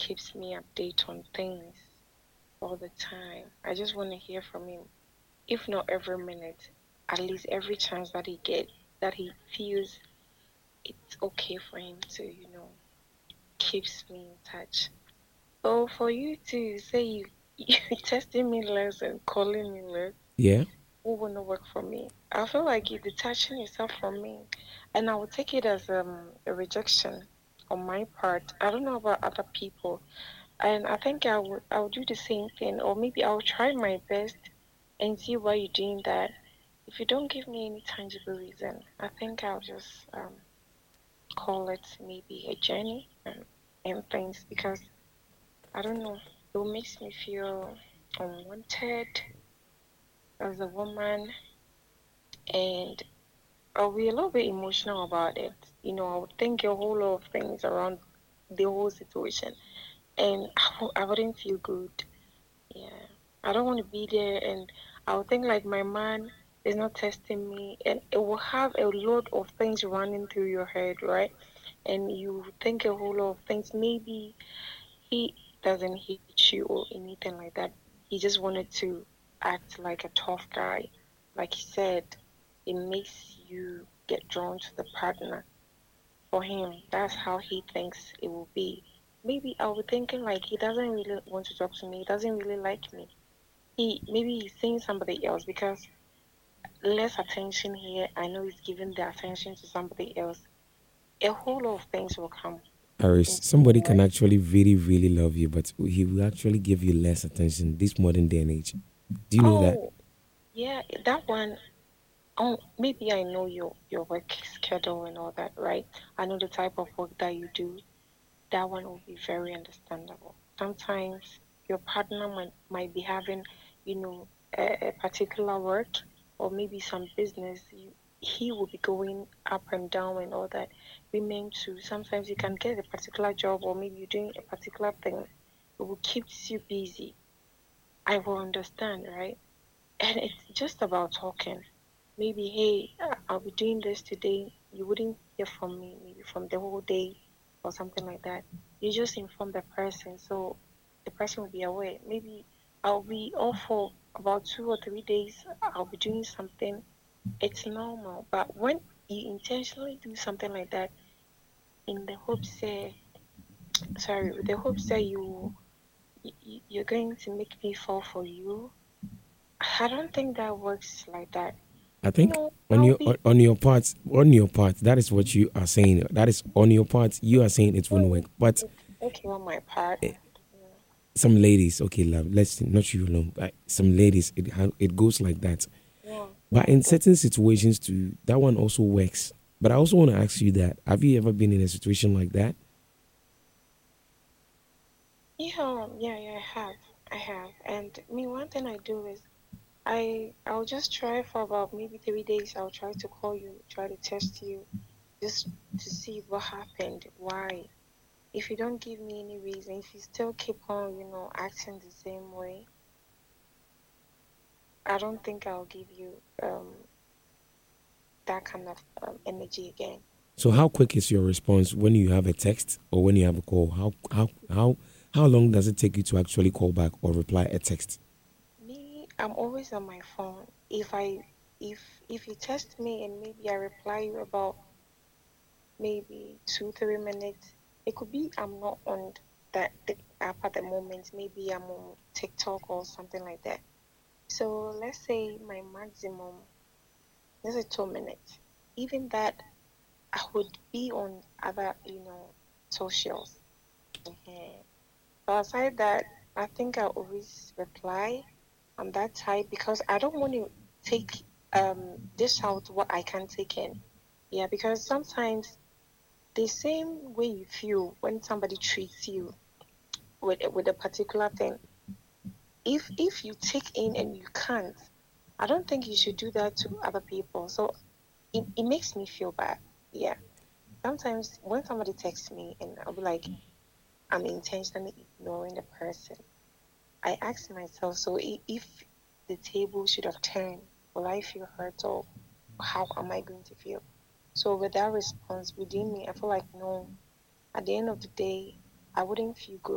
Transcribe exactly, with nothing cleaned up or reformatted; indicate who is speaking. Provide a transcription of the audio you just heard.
Speaker 1: keeps me updated on things all the time. I just want to hear from him. If not every minute, at least every chance that he get that he feels it's okay for him to, you know, keeps me in touch. So for you to say you you texting me less and calling me less,
Speaker 2: Yeah.
Speaker 1: it wouldn't work for me. I feel like you're detaching yourself from me, and I would take it as um, a rejection on my part. I don't know about other people, and I think I would I would do the same thing, or maybe I'll try my best and see why you're doing that. If you don't give me any tangible reason, I think I'll just um, call it maybe a journey and, and things because I don't know. It makes me feel unwanted as a woman, and I'll be a little bit emotional about it. You know, I would think a whole lot of things around the whole situation, and I w- I wouldn't feel good. Yeah, I don't want to be there, and I would think like my man is not testing me, and it will have a lot of things running through your head, right? And you think a whole lot of things. Maybe he doesn't hate you or anything like that. He just wanted to act like a tough guy. Like he said, it makes you get drawn to the partner. For him, that's how he thinks it will be. Maybe I was thinking like he doesn't really want to talk to me. He doesn't really like me. He maybe he's seeing somebody else because less attention here. I know he's giving the attention to somebody else. A whole lot of things will come
Speaker 2: Aris,
Speaker 1: into
Speaker 2: somebody
Speaker 1: your
Speaker 2: can
Speaker 1: life.
Speaker 2: actually really, really love you, but he will actually give you less attention this modern day and age. Do you know that?
Speaker 1: Oh, yeah, that one. Oh, maybe I know your your work schedule and all that, right? I know the type of work that you do. That one will be very understandable. Sometimes your partner might might be having, you know, a, a particular work or maybe some business. You, he will be going up and down and all that. Women too. Sometimes you can get a particular job or maybe you're doing a particular thing. It will keeps you busy. I will understand, right? And it's just about talking. Maybe, hey, uh, I'll be doing this today. You wouldn't hear from me, maybe from the whole day or something like that. You just inform the person so the person will be aware. Maybe I'll be off for about two or three days. I'll be doing something. It's normal. But when you intentionally do something like that in the hopes, say, sorry, with the hopes that you, you you're going to make me fall for you, I don't think that works like that.
Speaker 2: I
Speaker 1: You
Speaker 2: think
Speaker 1: know,
Speaker 2: on
Speaker 1: I'll
Speaker 2: your
Speaker 1: be
Speaker 2: on your part, on your part, that is what you are saying. That is on your part. You are saying it won't
Speaker 1: mm,
Speaker 2: work. But
Speaker 1: okay on my part.
Speaker 2: eh,
Speaker 1: Mm,
Speaker 2: some ladies, okay, love, let's not you alone. But some ladies, it ha- it goes like that.
Speaker 1: yeah,
Speaker 2: But
Speaker 1: yeah, it
Speaker 2: in
Speaker 1: does.
Speaker 2: certain situations too, that one also works. But I also want to ask you that: have you ever been in a situation like that?
Speaker 1: Yeah, yeah, yeah, I have. I have. And me, one thing I do is I I'll just try for about maybe three days. I'll try to call you, try to test you, just to see what happened, why. If you don't give me any reason, if you still keep on, you know, acting the same way, I don't think I'll give you um that kind of um, energy again.
Speaker 2: So how quick is your response when you have a text or when you have a call? How how how how long does it take you to actually call back or reply a text?
Speaker 1: Me, I'm always on my phone. If I if if you text me and maybe I reply you about maybe two, three minutes, it could be I'm not on that the app at the moment. Maybe I'm on TikTok or something like that. So let's say my maximum, let's say two minutes. Even that, I would be on other, you know, socials. Mhm. But aside that, I think I always reply on that type because I don't want to take um dish out what I can take in. Yeah, because sometimes the same way you feel when somebody treats you with with a particular thing, if if you take in and you can't, I don't think you should do that to other people. So it, it makes me feel bad. Yeah. Sometimes when somebody texts me and I'll be like, I'm intentionally ignoring the person. I ask myself, so i- if the table should have turned, will I feel hurt or how am I going to feel? So with that response within me, I feel like no. At the end of the day, I wouldn't feel good.